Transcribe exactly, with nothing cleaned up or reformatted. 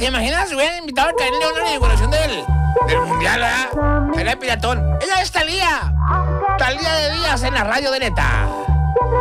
¿Te imaginas si hubieran invitado a Karim León a la inauguración del, del mundial, ¿verdad? Era el piratón. Ella es Talía. Talía de Díaz en la radio de Neta.